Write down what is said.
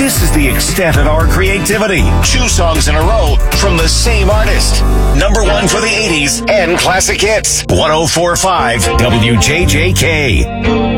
This is the extent of our creativity. 2 songs in a row from the same artist. Number 1 for the 80s and classic hits. 104.5 WJJK.